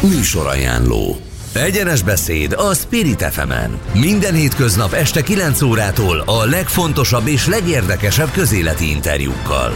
Műsorajánló. Egyenes beszéd a Spirit FM-en. Minden hétköznap este 9 órától a legfontosabb és legérdekesebb közéleti interjúkkal.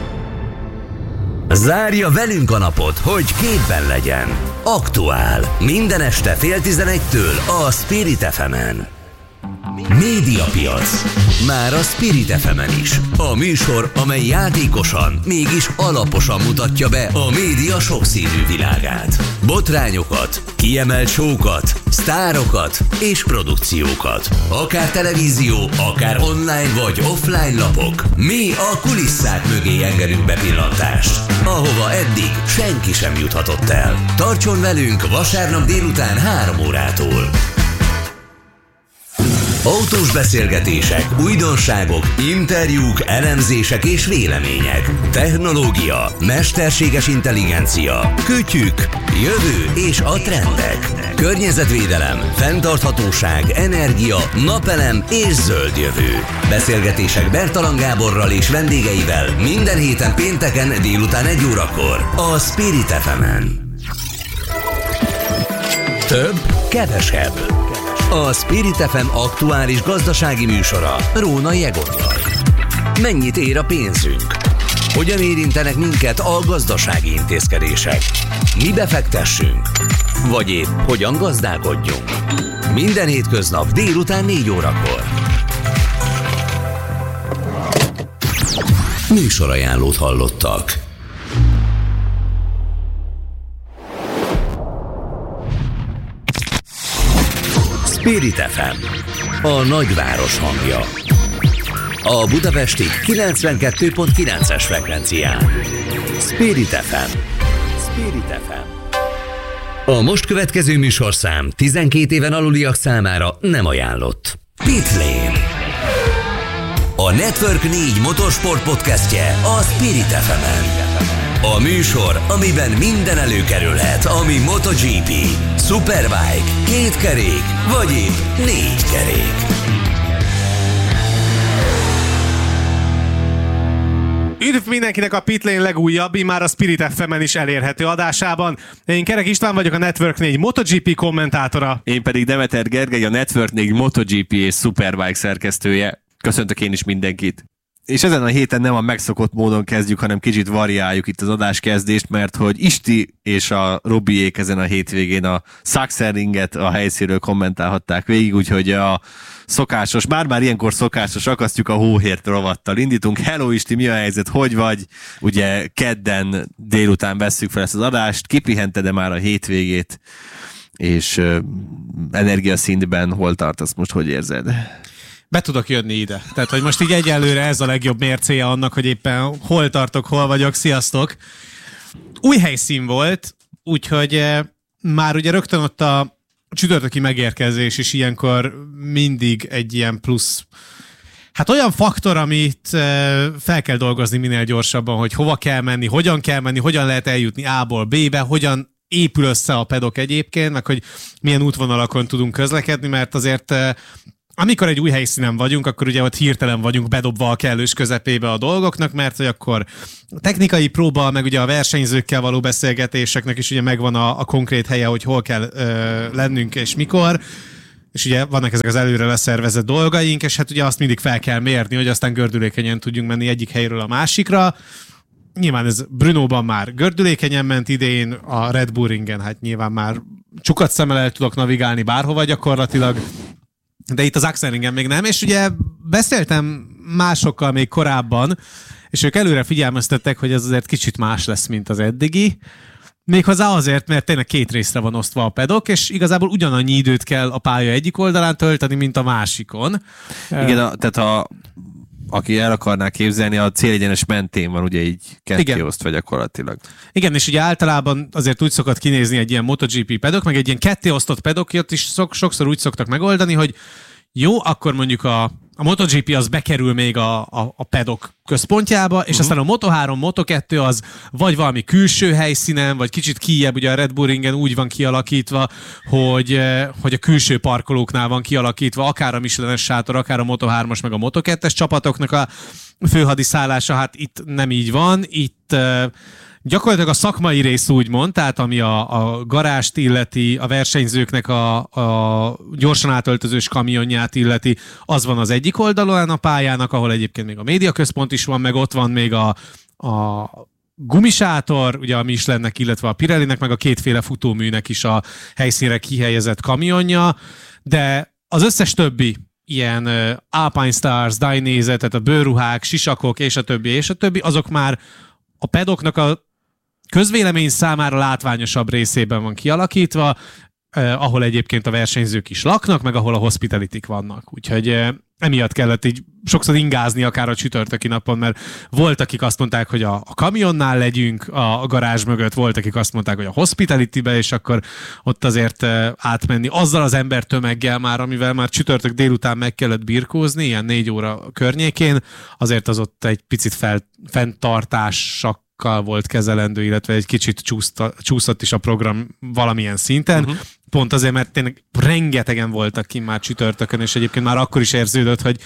Zárja velünk a napot, hogy képben legyen. Aktuál. Minden este fél 11-től a Spirit FM-en. Médiapiac. Már a Spirit FM-en is. A műsor, amely játékosan, mégis alaposan mutatja be a média sokszínű világát. Botrányokat, kiemelt show-kat, sztárokat és produkciókat. Akár televízió, akár online vagy offline lapok. Mi a kulisszák mögé engedünk bepillantást, ahova eddig senki sem juthatott el. Tartson velünk vasárnap délután 3 órától. Autós beszélgetések, újdonságok, interjúk, elemzések és vélemények. Technológia, mesterséges intelligencia, kütyük, jövő és a trendek. Környezetvédelem, fenntarthatóság, energia, napelem és zöld jövő. Beszélgetések Bertalan Gáborral és vendégeivel minden héten pénteken délután 1 órakor a Spirit FM-en. Több, kevesebb. A Spirit FM aktuális gazdasági műsora Rónai Egonnal. Mennyit ér a pénzünk? Hogyan érintenek minket a gazdasági intézkedések? Mi befektessünk? Vagy épp hogyan gazdálkodjunk? Minden hétköznap délután 4 órakor. Műsorajánlót hallottak. Spirit FM, a nagyváros hangja. A budapesti 92.9-es frekvencián. Spirit FM. Spirit FM. A most következő műsorszám 12 éven aluliak számára nem ajánlott. Pitlane. A Network 4 motorsport podcastje a Spirit FM-en. A műsor, amiben minden előkerülhet, ami MotoGP, Superbike, 2 kerék, vagy épp 4 kerék. Üdv mindenkinek a Pitlane legújabb, már a Spirit FM-en is elérhető adásában. Én Kerek István vagyok, a Network 4 MotoGP kommentátora. Én pedig Demeter Gergely, a Network 4 MotoGP és Superbike szerkesztője. Köszöntök én is mindenkit. És ezen a héten nem a megszokott módon kezdjük, hanem kicsit variáljuk itt az adáskezdést, mert hogy Isti és a Robiék ezen a hétvégén a Sachsenringet a helyszínről kommentálhatták végig, úgyhogy a szokásos, bár ilyenkor szokásos, akasztjuk a hóhért rovattal indítunk. Hello Isti, mi a helyzet, hogy vagy? Ugye kedden délután vesszük fel ezt az adást, kipihented-e már a hétvégét, és energiaszintben hol tartasz most, hogy érzed? Be tudok jönni ide. Tehát, hogy most így egyelőre ez a legjobb mércéje annak, hogy éppen hol tartok, hol vagyok. Sziasztok! Új helyszín volt, úgyhogy már ugye rögtön ott a csütörtöki megérkezés is ilyenkor mindig egy ilyen plusz, hát olyan faktor, amit fel kell dolgozni minél gyorsabban, hogy hova kell menni, hogyan lehet eljutni A-ból B-be, hogyan épül össze a pedok egyébként, meg hogy milyen útvonalakon tudunk közlekedni, mert azért amikor egy új helyszínen vagyunk, akkor ugye ott hirtelen vagyunk bedobva a kellős közepébe a dolgoknak, mert hogy akkor technikai próba, meg ugye a versenyzőkkel való beszélgetéseknek is ugye megvan a konkrét helye, hogy hol kell lennünk és mikor, és ugye vannak ezek az előre leszervezett dolgaink, és hát ugye azt mindig fel kell mérni, hogy aztán gördülékenyen tudjunk menni egyik helyről a másikra. Nyilván ez Brnóban már gördülékenyen ment idén, a Red Bull Ringen hát nyilván már csukat szemmel el tudok navigálni bárhova gyakorlatilag, de itt az Sachsenringen még nem, és ugye beszéltem másokkal még korábban, és ők előre figyelmeztettek, hogy ez azért kicsit más lesz, mint az eddigi. Méghozzá azért, mert tényleg 2 részre van osztva a pedok, és igazából ugyanannyi időt kell a pálya egyik oldalán tölteni, mint a másikon. Igen, tehát aki el akarná képzelni, a célegyenes mentén van ugye így kettéosztva gyakorlatilag. Igen, és ugye általában azért úgy szokott kinézni egy ilyen MotoGP pedok, meg egy ilyen kettéosztott pedokját is sokszor úgy szoktak megoldani, hogy jó, akkor mondjuk a MotoGP az bekerül még a pedok központjába, és aztán a Moto3, Moto2 az vagy valami külső helyszínen, vagy kicsit kijjebb, ugye a Red Bull Ringen úgy van kialakítva, hogy a külső parkolóknál van kialakítva, akár a Michelin-es sátor, akár a Moto3-as, meg a Moto2-es csapatoknak a főhadiszállása, hát itt nem így van, itt Gyakorlatilag a szakmai rész úgymond, tehát ami a garást illeti, a versenyzőknek a gyorsan átöltözős kamionját illeti, az van az egyik oldalon a pályának, ahol egyébként még a médiaközpont is van, meg ott van még a gumisátor, ugye a Michelinnek, illetve a Pirellinek, meg a kétféle futóműnek is a helyszínre kihelyezett kamionja, de az összes többi ilyen Alpine Stars, Dainese, tehát a bőrruhák, sisakok, és a többi, azok már a pedoknak a közvélemény számára látványosabb részében van kialakítva, ahol egyébként a versenyzők is laknak, meg ahol a hospitalitik vannak. Úgyhogy emiatt kellett így sokszor ingázni akár a csütörtöki napon, mert volt, akik azt mondták, hogy a kamionnál legyünk a garázs mögött, volt, akik azt mondták, hogy a hospitalitybe, és akkor ott azért átmenni azzal az embertömeggel már, amivel már csütörtök délután meg kellett birkózni, ilyen 4 óra környékén, azért az ott egy picit fenntartásak volt kezelendő, illetve egy kicsit csúszott is a program valamilyen szinten. Pont azért, mert tényleg rengetegen voltak kint már csütörtökön, és egyébként már akkor is érződött, hogy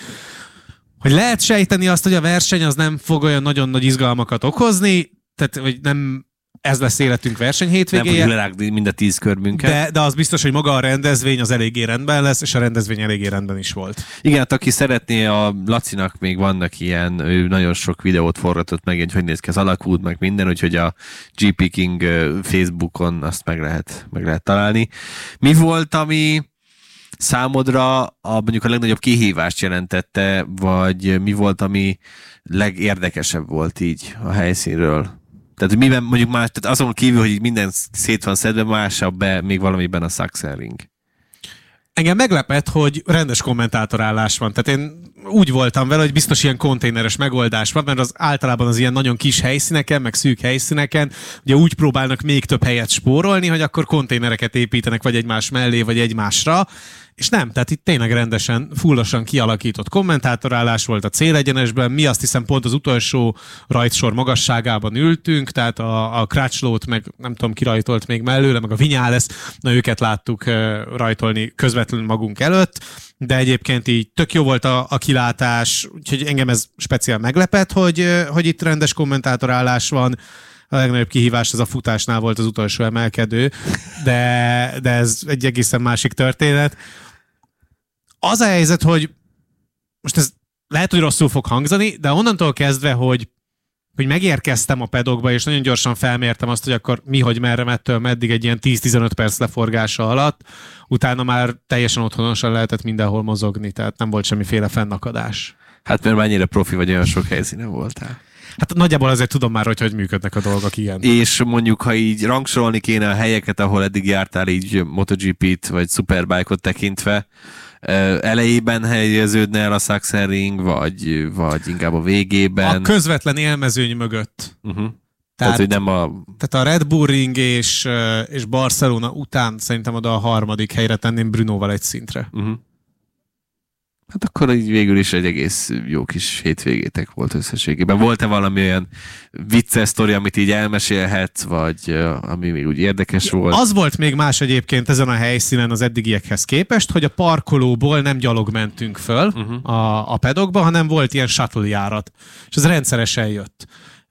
lehet sejteni azt, hogy a verseny az nem fog olyan nagyon nagy izgalmakat okozni, tehát hogy nem ez lesz életünk verseny hétvégéje. Nem fogjuk lerágni mind a 10 körmünket. De az biztos, hogy maga a rendezvény az eléggé rendben lesz, és a rendezvény eléggé rendben is volt. Igen, hát aki szeretné, a Lacinak még vannak ilyen, ő nagyon sok videót forgatott meg, hogy néz ki az alakút, meg minden, úgyhogy a GP King Facebookon azt meg lehet találni. Mi volt, ami számodra mondjuk a legnagyobb kihívást jelentette, vagy mi volt, ami legérdekesebb volt így a helyszínről? Tehát miben mondjuk más, tehát azon kívül, hogy minden szét van szedve, másabb be még valamiben a Sachsenring. Engem meglepett, hogy rendes kommentátorállás van. Tehát én úgy voltam vele, hogy biztos ilyen konténeres megoldás van, mert az általában az ilyen nagyon kis helyszíneken, meg szűk helyszíneken, ugye úgy próbálnak még több helyet spórolni, hogy akkor konténereket építenek vagy egymás mellé, vagy egymásra, és nem, tehát itt tényleg rendesen, fullosan kialakított kommentátorállás volt a célegyenesben, mi azt hiszem pont az utolsó rajtsor magasságában ültünk, tehát a Crutchlowt meg nem tudom ki rajtolt még mellőle, meg a Viñales, na őket láttuk rajtolni közvetlenül magunk előtt, de egyébként így tök jó volt a kilátás, úgyhogy engem ez speciál meglepett, hogy itt rendes kommentátorállás van. A legnagyobb kihívás az a futásnál volt az utolsó emelkedő, de ez egy egészen másik történet. Az a helyzet, hogy most ez lehet, hogy rosszul fog hangzani, de onnantól kezdve, hogy megérkeztem a pedokba, és nagyon gyorsan felmértem azt, hogy akkor mi, hogy merre, mettől meddig egy ilyen 10-15 perc leforgása alatt, utána már teljesen otthonosan lehetett mindenhol mozogni, tehát nem volt semmiféle fennakadás. Hát mert mennyire profi vagy, olyan sok helyszínen voltál. Hát nagyjából azért tudom már, hogy működnek a dolgok, igen. És mondjuk, ha így rangsorolni kéne a helyeket, ahol eddig jártál így MotoGP-t vagy Superbike-ot tekintve, elejében helyeződne el a Sachsenring, vagy inkább a végében? A közvetlen élmezőny mögött. Tehát, hogy nem tehát a Red Bull Ring és Barcelona után szerintem oda a harmadik helyre tenném Brunóval egy szintre. Hát akkor így végül is egy egész jó kis hétvégétek volt összességében. Volt-e valami olyan vicces sztori, amit így elmesélhetsz, vagy ami még úgy érdekes volt? Az volt még más egyébként ezen a helyszínen az eddigiekhez képest, hogy a parkolóból nem gyalog mentünk föl a pedokba, hanem volt ilyen shuttle járat. És ez rendszeresen jött.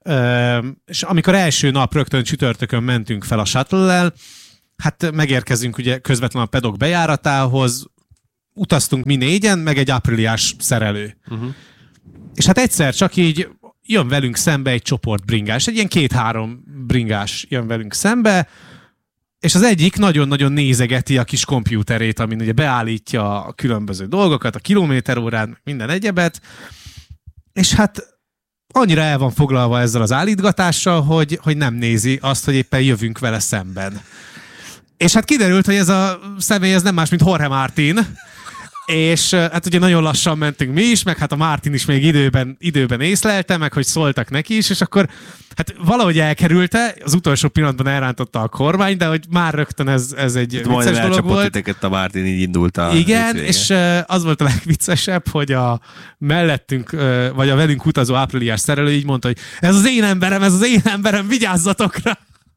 És amikor első nap rögtön csütörtökön mentünk fel a shuttle-lel, hát megérkezünk ugye közvetlenül a pedok bejáratához, utaztunk mi 4-en, meg egy Apriliás szerelő. És hát egyszer csak így jön velünk szembe egy csoport bringás, egy ilyen 2-3 bringás jön velünk szembe, és az egyik nagyon-nagyon nézegeti a kis kompjúterét, amin ugye beállítja a különböző dolgokat, a kilométerórán, minden egyebet, és hát annyira el van foglalva ezzel az állítgatással, hogy nem nézi azt, hogy éppen jövünk vele szemben. És hát kiderült, hogy ez a személy ez nem más, mint Jorge Martin, és hát ugye nagyon lassan mentünk mi is, meg hát a Martin is még időben észlelte, meg hogy szóltak neki is, és akkor hát valahogy elkerülte, az utolsó pillanatban elrántotta a kormány, de hogy már rögtön ez egy vicces dolog volt. Titeket a Martin, így indult a igen, és az volt a legviccesebb, hogy a mellettünk, vagy a velünk utazó Apriliás szerelő így mondta, hogy ez az én emberem, vigyázzatok rá!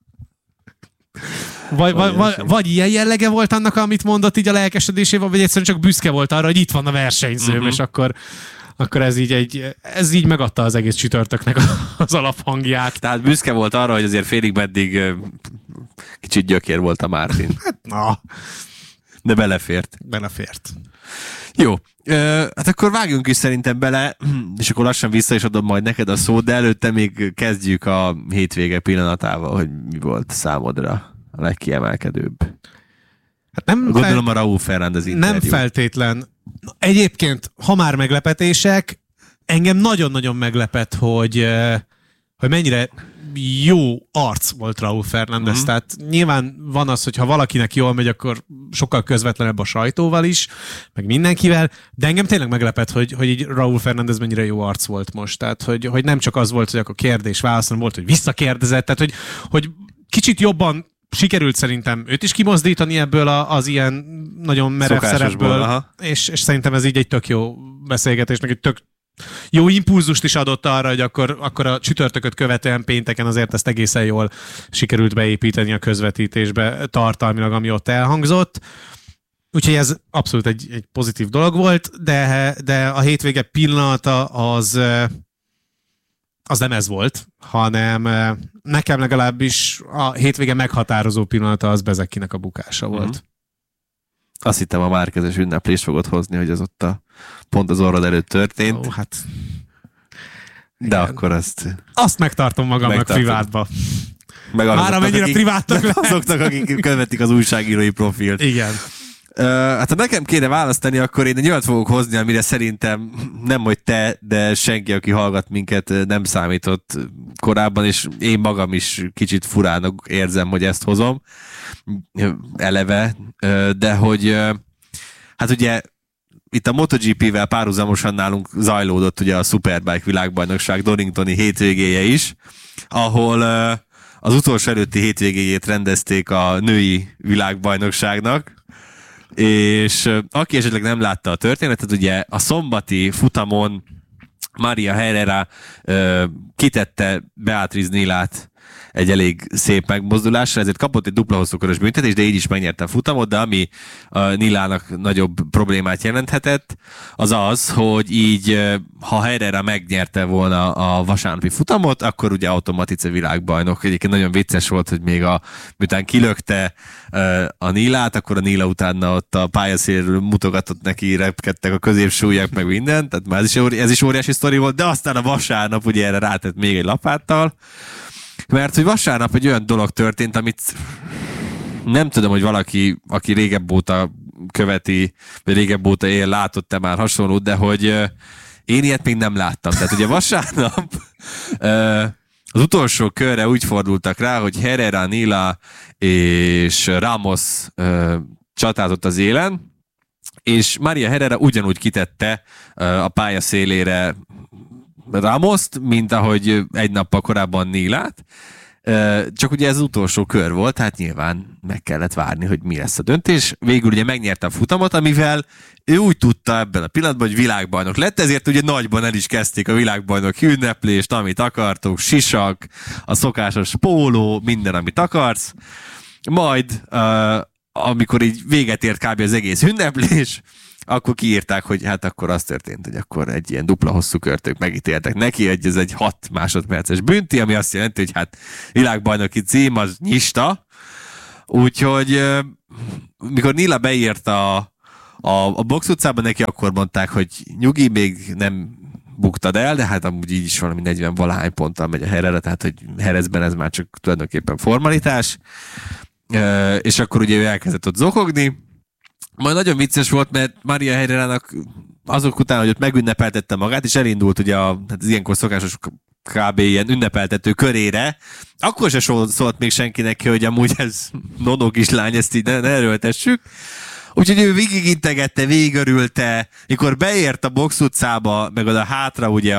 Vagy ilyen jellege volt annak, amit mondott így a lelkesedésével, vagy egyszerűen csak büszke volt arra, hogy itt van a versenyzőm, és akkor akkor ez így megadta az egész csütörtöknek az alaphangját. Tehát büszke volt arra, hogy azért félig meddig kicsit gyökér volt a Martin. Hát na. De belefért. Belefért. Jó, hát akkor vágjunk is szerintem bele, és akkor lassan vissza is adom majd neked a szót, de előtte még kezdjük a hétvége pillanatával, hogy mi volt számodra a legkiemelkedőbb. Hát nem gondolom a Raúl Fernández interjú. Nem feltétlen. Egyébként, ha már meglepetések, engem nagyon-nagyon meglepett, hogy mennyire jó arc volt Raúl Fernández. Tehát nyilván van az, hogy ha valakinek jól megy, akkor sokkal közvetlenebb a sajtóval is, meg mindenkivel, de engem tényleg meglepett, hogy így Raúl Fernández mennyire jó arc volt most. Tehát, hogy nem csak az volt, hogy akkor kérdés-válasz, hanem volt, hogy visszakérdezett, tehát, hogy kicsit jobban sikerült szerintem őt is kimozdítani ebből az ilyen nagyon merev szerepből, és szerintem ez így egy tök jó beszélgetés, meg egy tök jó impulzust is adott arra, hogy akkor a csütörtököt követően pénteken azért ezt egészen jól sikerült beépíteni a közvetítésbe tartalmilag, ami ott elhangzott. Úgyhogy ez abszolút egy pozitív dolog volt, de a hétvége pillanata az nem ez volt, hanem nekem legalábbis a hétvége meghatározó pillanata az Bezzecchinek a bukása volt. Azt hittem a Márquezes ünneplést fogod hozni, hogy az ott pont az orrod előtt történt. Ó, hát... De igen. Akkor azt megtartom magamnak privátba. Már amennyire privátnak lehet. Azoknak, akik követik az újságírói profilt. Igen. Hát ha nekem kéne választani, akkor én egy olyat fogok hozni, amire szerintem nem hogy te, de senki, aki hallgat minket, nem számított korábban, és én magam is kicsit furának érzem, hogy ezt hozom eleve, de hogy hát ugye itt a MotoGP-vel párhuzamosan nálunk zajlódott ugye a Superbike világbajnokság Doningtoni hétvégéje is, ahol az utolsó előtti hétvégéjét rendezték a női világbajnokságnak, és aki esetleg nem látta a történetet, ugye a szombati futamon Maria Herrera kitette Beatriz Nilát egy elég szép megmozdulásra, ezért kapott egy dupla hosszúkörös büntetés, de így is megnyerte a futamot, de ami a Nilának nagyobb problémát jelenthetett, az az, hogy így, ha Herrera megnyerte volna a vasárnapi futamot, akkor ugye automatice világbajnok. Egyébként nagyon vicces volt, hogy még miután kilökte a Nilát, akkor a Nila utána ott a pályaszélről mutogatott neki, repkedtek a középsúlyok, meg minden, tehát már ez is óriási sztori volt, de aztán a vasárnap ugye erre rátett még egy lapáttal, mert hogy vasárnap egy olyan dolog történt, amit nem tudom, hogy valaki, aki régebb óta követi, vagy régebb óta él, látott-e már hasonlót, de hogy én ilyet még nem láttam. Tehát ugye vasárnap az utolsó körre úgy fordultak rá, hogy Herrera, Nila és Ramos csatázott az élen, és Maria Herrera ugyanúgy kitette a pálya szélére Ramoszt, mint ahogy egy nappal korábban Nilát. Csak ugye ez az utolsó kör volt, tehát nyilván meg kellett várni, hogy mi lesz a döntés. Végül ugye megnyerte a futamot, amivel ő úgy tudta ebben a pillanatban, hogy világbajnok lett, ezért ugye nagyban el is kezdték a világbajnok ünneplést, amit akartok, sisak, a szokásos póló, minden, amit akarsz. Majd, amikor így véget ért kb. Az egész ünneplés, akkor kiírták, hogy hát akkor az történt, hogy akkor egy ilyen dupla hosszú kört ők megítéltek neki, hogy ez egy 6 másodperces bünti, ami azt jelenti, hogy hát világbajnoki cím az nyista. Úgyhogy mikor Nila beírt a box utcában, neki akkor mondták, hogy nyugi, még nem buktad el, de hát amúgy így is valami 40-valahány ponttal megy a Herrera, tehát hogy Jerezben ez már csak tulajdonképpen formalitás. És akkor ugye ő elkezdett ott zokogni. Majd nagyon vicces volt, mert Maria Herrerának azok után, hogy ott megünnepeltette magát, és elindult ugye az ilyenkor szokásos kb. Ilyen ünnepeltető körére, akkor se szólt még senkinek, hogy amúgy ez nonó kislány, ezt így ne erőltessük. Úgyhogy ő végigintegette, végigörülte, mikor beért a box utcába, meg oda hátra ugye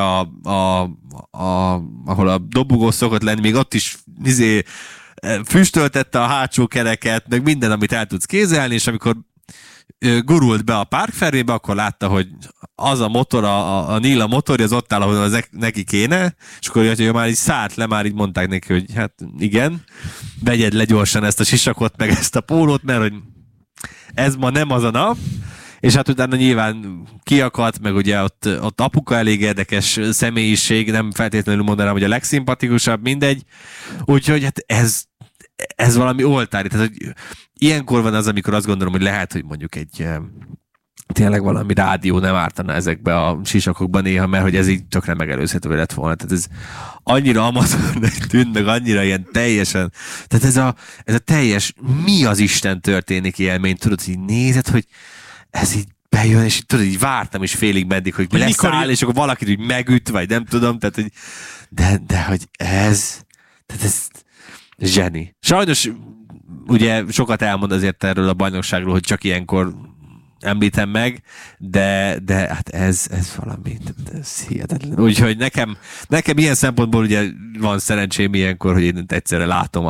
ahol a dobogó szokott lenni, még ott is füstöltette a hátsó kereket, meg minden, amit el tudsz kézelni, és amikor gurult be a parkfervébe, akkor látta, hogy az a motor, a Nila motorja, az ott áll, ahol az neki kéne, és akkor hogy már így szállt le, már így mondták neki, hogy hát igen, vegyed le gyorsan ezt a sisakot, meg ezt a pólót, mert hogy ez ma nem az a nap, És hát utána nyilván kiakadt, meg ugye ott apuka elég érdekes személyiség, nem feltétlenül mondanám, hogy a legszimpatikusabb, mindegy. Úgyhogy hát ez valami oltári. Tehát, hogy ilyenkor van az, amikor azt gondolom, hogy lehet, hogy mondjuk egy tényleg valami rádió nem ártana ezekbe a sisakokban néha, mert hogy ez így tökre megelőzhető lett volna. Tehát ez annyira amatőrnek tűnt, meg annyira ilyen teljesen, tehát ez a teljes mi az Isten történik élmény, tudod, hogy nézed, hogy ez így bejön, és tudod, így vártam is félig meddig, hogy leszáll, és akkor valakit úgy megüt, vagy nem tudom, tehát, hogy de hogy ez zseni. Sajnos ugye sokat elmond azért erről a bajnokságról, hogy csak ilyenkor említem meg, de hát ez valami, ez hihetetlen. Úgyhogy nekem ilyen szempontból ugye van szerencsém ilyenkor, hogy én egyszerre látom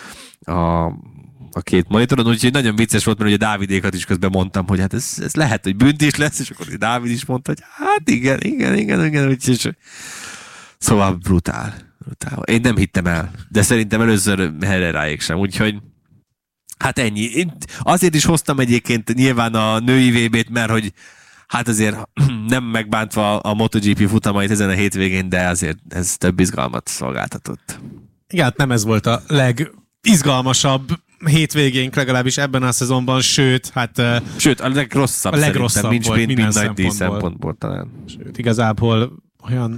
a két monitoron, úgyhogy nagyon vicces volt, mert ugye Dávidékat is közben mondtam, hogy hát ez lehet, hogy büntés lesz, és akkor Dávid is mondta, hogy hát igen, úgyhogy szóval brutál. Én nem hittem el, de szerintem először Herreráék sem, úgyhogy hát ennyi. Én azért is hoztam egyébként nyilván a női VB-t, mert hogy hát azért nem megbántva a MotoGP futamait ezen a hétvégén, de azért ez több izgalmat szolgáltatott. Igen, hát nem ez volt a legizgalmasabb hétvégénk legalábbis ebben a szezonban, sőt, a legrosszabb volt mint minden nagy szempontból talán. Sőt, igazából olyan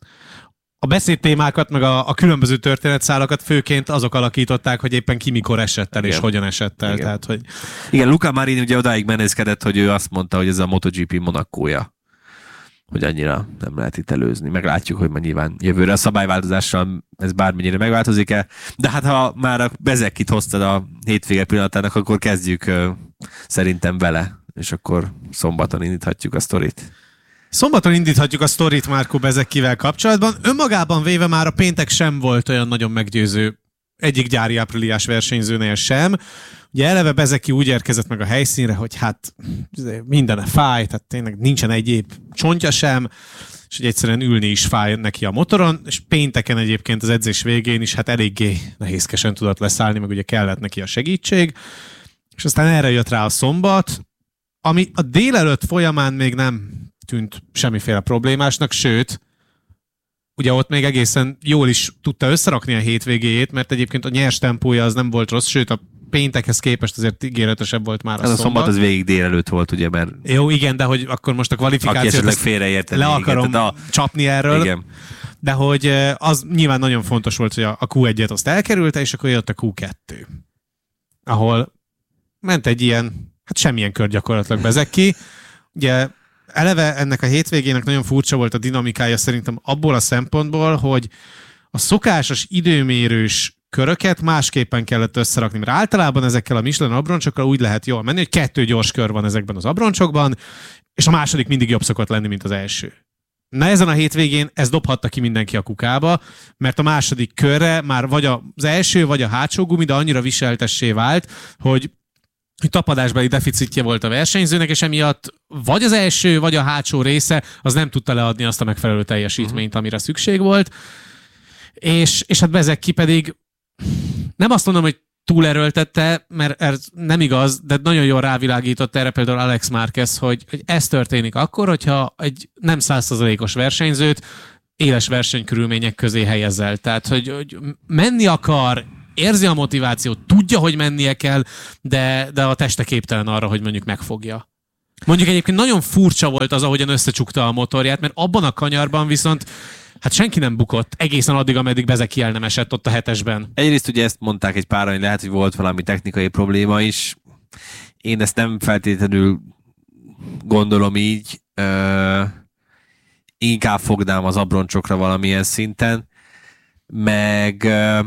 a beszédtémákat, meg a különböző történetszálakat főként azok alakították, hogy éppen ki mikor esett el, és hogyan esett el. Tehát, hogy... Igen, Luca Marini ugye odáig menészkedett, hogy ő azt mondta, hogy ez a MotoGP Monacója, hogy annyira nem lehet itt előzni. Meglátjuk, hogy nyilván jövőre a szabályváltozással ez bármennyire megváltozik-e. De hát ha már a Bezekkit hoztad a hétvége pillanatának, akkor kezdjük szerintem vele, és akkor szombaton indíthatjuk a sztorit. Szombaton indíthatjuk a sztorit Marco Bezzecchivel kapcsolatban. Önmagában véve már a péntek sem volt olyan nagyon meggyőző egyik gyári ápriliás versenyzőnél sem. Ugye eleve Bezzecchi úgy érkezett meg a helyszínre, hogy hát mindene fáj, tehát tényleg nincsen egyéb csontja sem, és hogy egyszerűen ülni is fáj neki a motoron, és pénteken egyébként az edzés végén is hát eléggé nehézkesen tudott leszállni, meg ugye kellett neki a segítség, és aztán erre jött rá a szombat, ami a délelőtt folyamán még nem tűnt semmiféle problémásnak, sőt, ugye ott még egészen jól is tudta összerakni a hétvégéjét, mert egyébként a nyers tempója az nem volt rossz, sőt a péntekhez képest azért ígéretesebb volt már a szombat az végig délelőtt volt, ugye, mert... Jó, igen, de hogy akkor most a kvalifikációt le akarom csapni erről, igen. De hogy az nyilván nagyon fontos volt, hogy a Q1-et azt elkerülte, és akkor jött a Q2, ahol ment egy ilyen, hát semmilyen kör gyakorlatilag Bezzecchi. Ugye eleve ennek a hétvégének nagyon furcsa volt a dinamikája szerintem abból a szempontból, hogy a szokásos időmérős köröket másképpen kellett összerakni, mert általában ezekkel a Michelin abroncsokkal úgy lehet jól menni, hogy 2 gyors kör van ezekben az abroncsokban, és a második mindig jobb szokott lenni, mint az első. Na ezen a hétvégén ez dobhatta ki mindenki a kukába, mert a második körre már vagy az első, vagy a hátsó gumi, de annyira viseltessé vált, hogy tapadásbeli deficitje volt a versenyzőnek, és emiatt vagy az első, vagy a hátsó része az nem tudta leadni azt a megfelelő teljesítményt, amire szükség volt. És hát Bezzecchi pedig nem azt mondom, hogy túlerőltette, mert ez nem igaz, de nagyon jól rávilágított erre például Alex Márquez, hogy ez történik akkor, hogyha egy nem 100%-os versenyzőt éles versenykörülmények közé helyezel. Tehát, hogy menni akar, érzi a motivációt, tudja, hogy mennie kell, de a teste képtelen arra, hogy mondjuk megfogja. Mondjuk egyébként nagyon furcsa volt az, ahogyan összecsukta a motorját, mert abban a kanyarban viszont hát senki nem bukott egészen addig, ameddig Bezzecchi el nem esett ott a 7-esben. Egyrészt ugye ezt mondták egy páran, hogy lehet, hogy volt valami technikai probléma is. Én ezt nem feltétlenül gondolom így. Inkább fognám az abroncsokra valamilyen szinten. Meg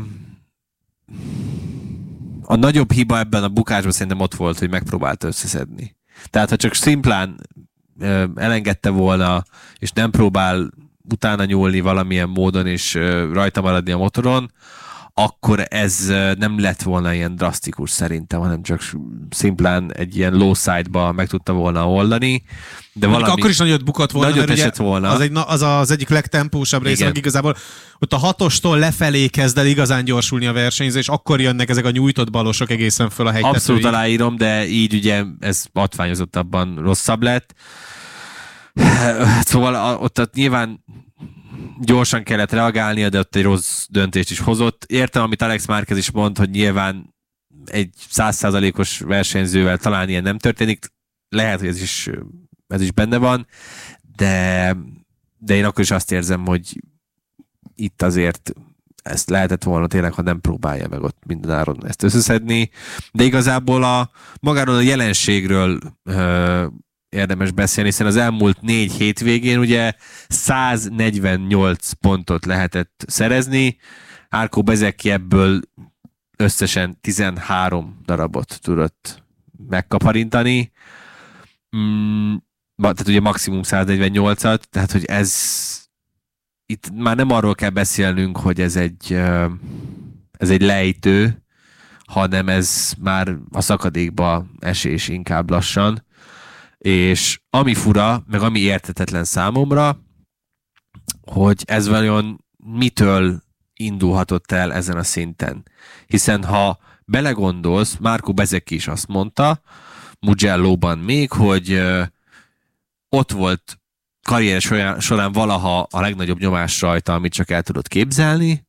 a nagyobb hiba ebben a bukásban szerintem ott volt, hogy megpróbálta összeszedni. Tehát ha csak szimplán elengedte volna, és nem próbál utána nyúlni valamilyen módon, és rajta maradni a motoron, akkor ez nem lett volna ilyen drasztikus szerintem, hanem csak szimplán egy ilyen low side-ba meg tudta volna oldani. De valami... Akkor is nagyot bukott volna, nagyot esett volna. Az egyik legtempósabb része, meg igazából ott a 6-ostól lefelé kezd el igazán gyorsulni a versenyzés, és akkor jönnek ezek a nyújtott balosok egészen föl a hegytetőig. Abszolút aláírom, de így ugye ez hatványozottabban rosszabb lett. Szóval ott nyilván gyorsan kellett reagálnia, de ott egy rossz döntést is hozott. Értem, amit Alex Márquez is mond, hogy nyilván egy 100%-os versenyzővel talán ilyen nem történik. Lehet, hogy ez is benne van, de én akkor is azt érzem, hogy itt azért ezt lehetett volna tényleg, ha nem próbálja meg ott mindenáron ezt összeszedni. De igazából magáról a jelenségről érdemes beszélni, hiszen az elmúlt 4 hétvégén ugye 148 pontot lehetett szerezni, Árkó Bezeki ebből összesen 13 darabot tudott megkaparintani, tehát ugye maximum 148-at, tehát hogy itt már nem arról kell beszélnünk, hogy ez egy lejtő, hanem ez már a szakadékba esés inkább lassan. És ami fura, meg ami érthetetlen számomra, hogy ez vajon mitől indulhatott el ezen a szinten. Hiszen ha belegondolsz, Marco Bezzecchi is azt mondta, Mugello-ban még, hogy ott volt karrier során valaha a legnagyobb nyomás rajta, amit csak el tudott képzelni,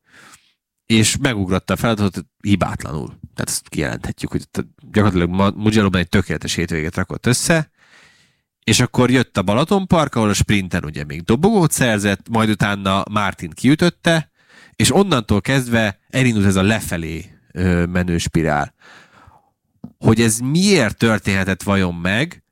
és megugrotta a feladatot hibátlanul. Tehát ezt kijelenthetjük, hogy gyakorlatilag Mugello-ban egy tökéletes hétvégét rakott össze, és akkor jött a Balatonpark, ahol a sprinten ugye még dobogót szerzett, majd utána Martin kiütötte, és onnantól kezdve elindult ez a lefelé menő spirál. Hogy ez miért történhetett vajon meg,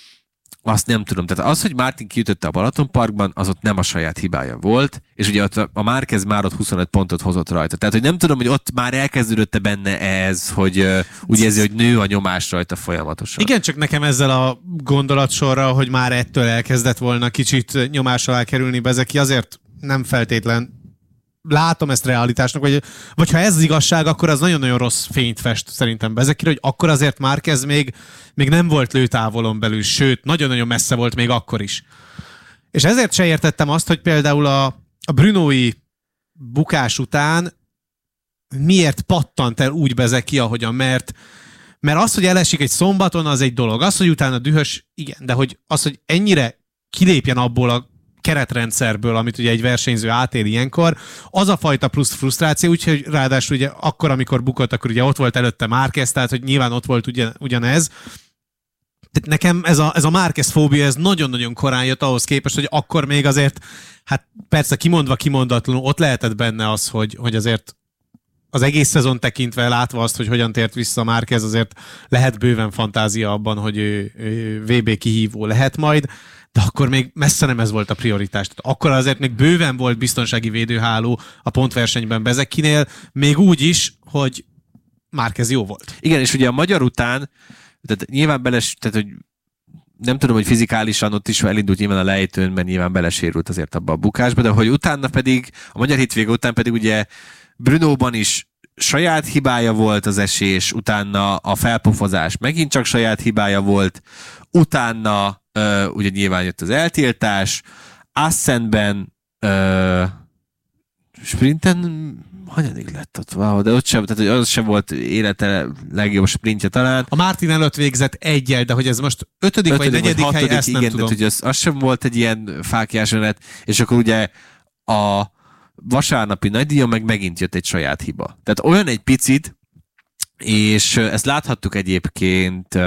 azt nem tudom. Tehát az, hogy Martin kiütötte a Balatonparkban, az ott nem a saját hibája volt, és ugye ott a Márquez már ott 25 pontot hozott rajta. Tehát, hogy nem tudom, hogy ott már elkezdődött benne ez, hogy úgy érzi, hogy nő a nyomás rajta folyamatosan. Igen, csak nekem ezzel a gondolatsorra, hogy már ettől elkezdett volna kicsit nyomás alá kerülni Bezzecchi, azért nem feltétlen látom ezt realitásnak, vagy ha ez az igazság, akkor az nagyon-nagyon rossz fényt fest szerintem Bezzecchire, hogy akkor azért Márquez még nem volt lőtávolon belül, sőt, nagyon-nagyon messze volt még akkor is. És ezért se értettem azt, hogy például a Brunói bukás után miért pattant el úgy Bezzecchi, ahogyan, mert az, hogy elesik egy szombaton, az egy dolog. Az, hogy utána dühös, igen, de hogy ennyire kilépjen abból a keretrendszerből, amit ugye egy versenyző átél ilyenkor, az a fajta plusz frusztráció, úgyhogy ráadásul ugye akkor, amikor bukott, akkor ugye ott volt előtte Márquez, tehát hogy nyilván ott volt ugyanez. Tehát nekem ez a Márquez fóbia, ez nagyon-nagyon korán jött ahhoz képest, hogy akkor még azért, hát persze kimondatlanul ott lehetett benne az, hogy azért az egész szezon tekintve, látva azt, hogy hogyan tért vissza Márquez, azért lehet bőven fantázia abban, hogy ő VB kihívó lehet majd, de akkor még messze nem ez volt a prioritás. Tehát akkor azért még bőven volt biztonsági védőháló a pontversenyben Bezzecchinél, még úgy is, hogy Márquez jó volt. Igen, és ugye a magyar után, tehát nyilván tehát hogy nem tudom, hogy fizikálisan ott is elindult nyilván a lejtőn, mert nyilván belesérült azért abba a bukásba, de hogy utána pedig, a magyar hétvége után pedig ugye Brunóban is saját hibája volt az esés, utána a felpofozás megint csak saját hibája volt, utána ugye nyilván jött az eltiltás, Assenben sprinten hanyadik lett ott? Wow, de ott sem, tehát hogy az sem volt élete legjobb sprintje talán. A Martin előtt végzett egyel, de hogy ez most 5. vagy 4. hely, ezt nem igen, tudom. Tehát, hogy az sem volt egy ilyen fáklyás önet, és akkor ugye a vasárnapi nagydíjon meg megint jött egy saját hiba. Tehát olyan egy picit, és ezt láthattuk egyébként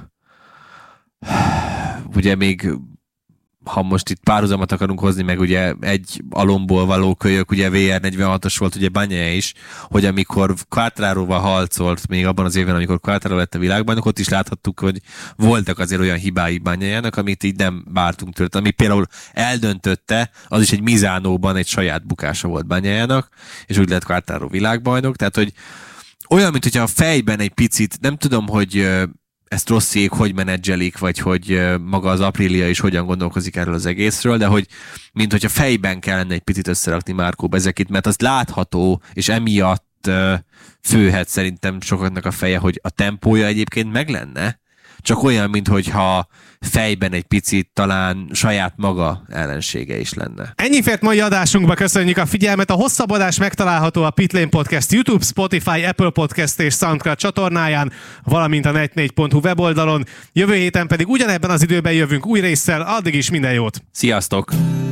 ugye még ha most itt párhuzamot akarunk hozni, meg ugye egy alomból való kölyök, ugye VR46-os volt ugye Bagnaia is, hogy amikor Quartararoval harcolt még abban az évben, amikor Quartararo lett a világbajnok, ott is láthattuk, hogy voltak azért olyan hibái Bagnaiának, amit így nem vártunk tőle. Ami például eldöntötte, az is egy Misánóban egy saját bukása volt Bagnaiának, és úgy lett Quartararo világbajnok, tehát hogy olyan, mint hogyha a fejben egy picit, nem tudom, hogy ezt Rossiék hogy menedzselik, vagy hogy maga az Aprilia is hogyan gondolkozik erről az egészről, de hogy mint hogyha fejben kellene egy picit összerakni Marco Bezzeckit, mert az látható, és emiatt miatt főhet szerintem sokaknak a feje, hogy a tempója egyébként meg lenne, csak olyan, minthogyha fejben egy picit talán saját maga ellensége is lenne. Ennyi fért mai adásunkba, köszönjük a figyelmet. A hosszabb adás megtalálható a Pitlane Podcast YouTube, Spotify, Apple Podcast és SoundCloud csatornáján, valamint a net4.hu weboldalon. Jövő héten pedig ugyanebben az időben jövünk új résszel, addig is minden jót! Sziasztok!